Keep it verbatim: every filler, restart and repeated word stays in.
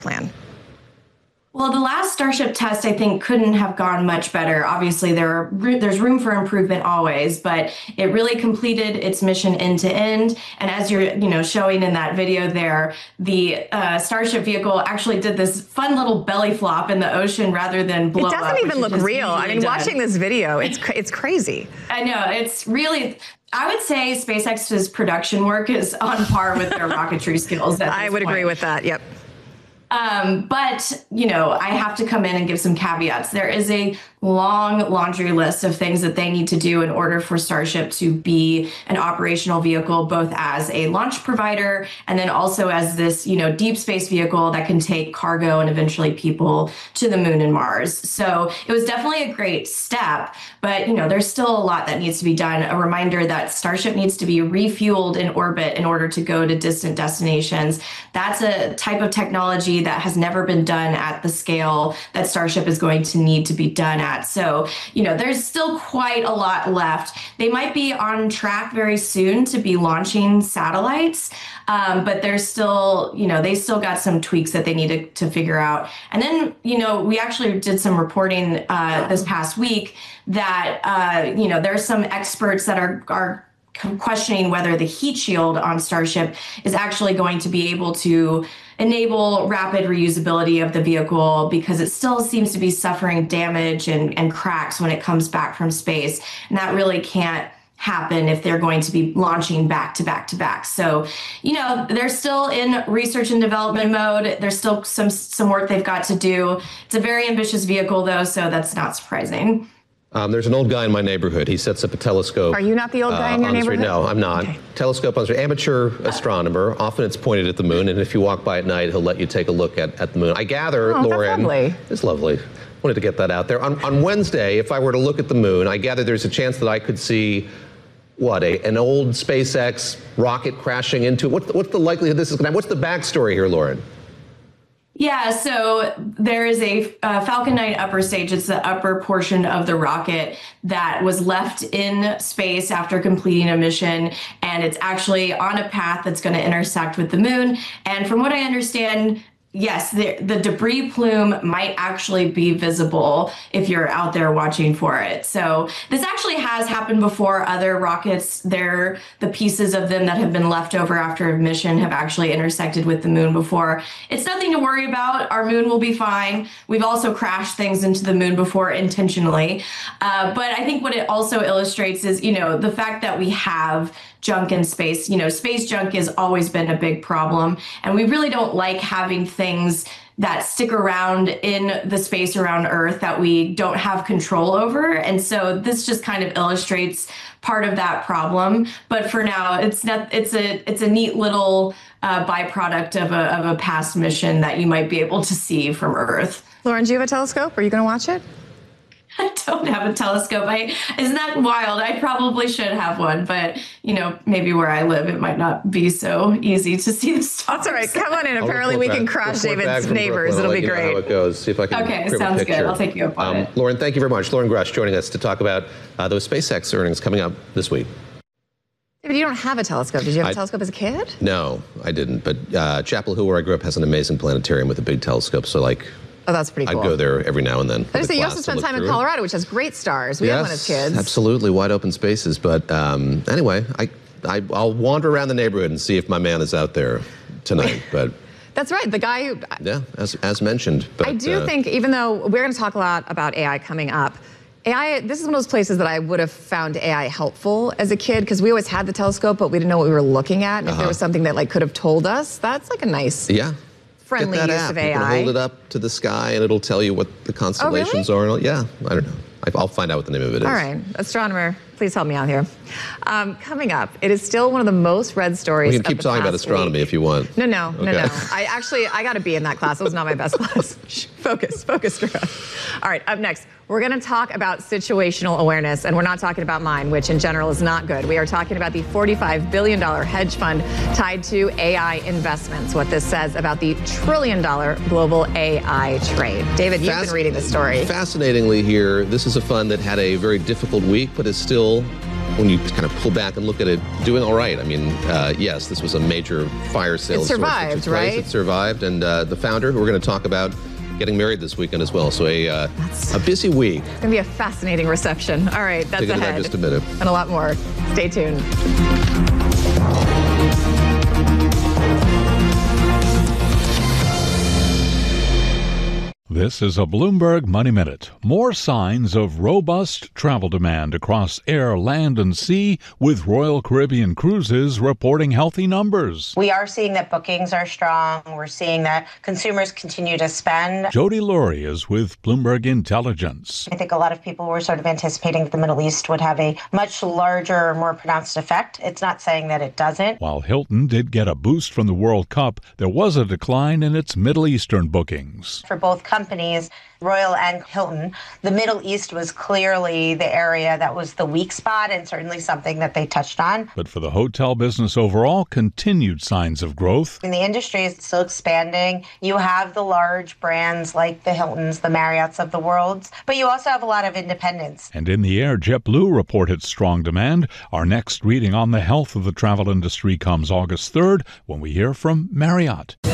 plan? Well, the last Starship test, I think, couldn't have gone much better. Obviously, there are, there's room for improvement always, but it really completed its mission end to end. And as you're, you know, showing in that video there, the uh, Starship vehicle actually did this fun little belly flop in the ocean rather than blow up. It doesn't up, even look real. I mean, does. watching this video, it's it's crazy. I know, it's really. I would say SpaceX's production work is on par with their rocketry skills. I would point. agree with that. Yep. Um, but, you know, I have to come in and give some caveats. There is a long laundry list of things that they need to do in order for Starship to be an operational vehicle, both as a launch provider and then also as this, you know, deep space vehicle that can take cargo and eventually people to the moon and Mars. So it was definitely a great step, but, you know, there's still a lot that needs to be done. A reminder that Starship needs to be refueled in orbit in order to go to distant destinations. That's a type of technology that has never been done at the scale that Starship is going to need to be done at. So, you know, there's still quite a lot left. They might be on track very soon to be launching satellites, um, but there's still, you know, they still got some tweaks that they need to, to figure out. And then, you know, we actually did some reporting uh, this past week that, uh, you know, there's some experts that are, are questioning whether the heat shield on Starship is actually going to be able to enable rapid reusability of the vehicle, because it still seems to be suffering damage and, and cracks when it comes back from space. And that really can't happen if they're going to be launching back to back to back. So, you know, they're still in research and development mode. There's still some, some work they've got to do. It's a very ambitious vehicle, though, so that's not surprising. Um, there's an old guy in my neighborhood. He sets up a telescope. Are you not the old guy uh, in your neighborhood? No, I'm not. Okay. Telescope on the street. Amateur astronomer. Often it's pointed at the moon, and if you walk by at night, he'll let you take a look at, at the moon. I gather, oh, Lauren. That's lovely. It's lovely. Wanted to get that out there. On, on Wednesday, if I were to look at the moon, I gather there's a chance that I could see, what, a, an old SpaceX rocket crashing into it. What's the, what's the likelihood this is going to happen? What's the backstory here, Lauren? Yeah, so there is a uh, Falcon nine upper stage. It's the upper portion of the rocket that was left in space after completing a mission, and it's actually on a path that's going to intersect with the moon. And from what I understand, yes, the, the debris plume might actually be visible if you're out there watching for it. So this actually has happened before. Other rockets, they're, the pieces of them that have been left over after a mission have actually intersected with the moon before. It's nothing to worry about. Our moon will be fine. We've also crashed things into the moon before intentionally. Uh, but I think what it also illustrates is, you know, the fact that we have junk in space. You know, space junk has always been a big problem, and we really don't like having things that stick around in the space around Earth that we don't have control over. And so this just kind of illustrates part of that problem. But for now, it's not, it's a it's a neat little uh, byproduct of a, of a past mission that you might be able to see from Earth. Lauren, do you have a telescope? Are you going to watch it? I don't have a telescope. I, isn't that wild? I probably should have one, but, you know, maybe where I live, it might not be so easy to see the stars. That's all right. Come on in. Apparently we can crash David's neighbors. It'll be great. How it goes. See if I can okay, sounds good. I'll take you up on um, it. Lauren, thank you very much. Lauren Grush joining us to talk about uh, those SpaceX earnings coming up this week. David, you don't have a telescope. Did you have I, a telescope as a kid? No, I didn't. But uh, Chapel Hill, where I grew up, has an amazing planetarium with a big telescope. So, like, oh, that's pretty cool. I'd go there every now and then. I just say you also spent time in Colorado, which has great stars. We yes, had one as kids. Absolutely, wide open spaces. But um, anyway, I, I, I'll wander around the neighborhood and see if my man is out there tonight. But that's right, the guy who... Yeah, as, as mentioned. But, I do uh, think, even though we're going to talk a lot about A I coming up, A I, this is one of those places that I would have found A I helpful as a kid, because we always had the telescope, but we didn't know what we were looking at. And uh-huh. if there was something that like could have told us, that's like a nice... Yeah. friendly Get that use app. of A I. You can hold it up to the sky and it'll tell you what the constellations oh, really? are. Yeah, I don't know. I'll find out what the name of it is. All right, astronomer, please help me out here. Um, coming up, it is still one of the most read stories. We can keep of the talking about past astronomy week. if you want. No, no, okay. no, no. I actually, I got to be in that class. It was not my best class. Focus, focus, stress. All right, up next, we're going to talk about situational awareness, and we're not talking about mine, which in general is not good. We are talking about the forty-five billion dollar hedge fund tied to A I investments, what this says about the trillion dollar global A I trade. David, you've Fasc- been reading the story. Fascinatingly here, this is a fund that had a very difficult week, but is still when you kind of pull back and look at it, doing all right. I mean, uh, yes, this was a major fire sales. It survived, source that took place. right? It survived, and uh, the founder, who we're going to talk about, getting married this weekend as well. So a uh, a busy week. It's going to be a fascinating reception. All right, that's Dig into that ahead. in just a minute. And a lot more. Stay tuned. This is a Bloomberg Money Minute. More signs of robust travel demand across air, land, and sea, with Royal Caribbean Cruises reporting healthy numbers. We are seeing that bookings are strong. We're seeing that consumers continue to spend. Jody Lurie is with Bloomberg Intelligence. I think a lot of people were sort of anticipating that the Middle East would have a much larger, more pronounced effect. It's not saying that it doesn't. While Hilton did get a boost from the World Cup, there was a decline in its Middle Eastern bookings. For both companies, companies, Royal and Hilton, the Middle East was clearly the area that was the weak spot and certainly something that they touched on. But for the hotel business overall, continued signs of growth. And the industry is still expanding. You have the large brands like the Hiltons, the Marriotts of the world, but you also have a lot of independents. And in the air, JetBlue reported strong demand. Our next reading on the health of the travel industry comes August third when we hear from Marriott.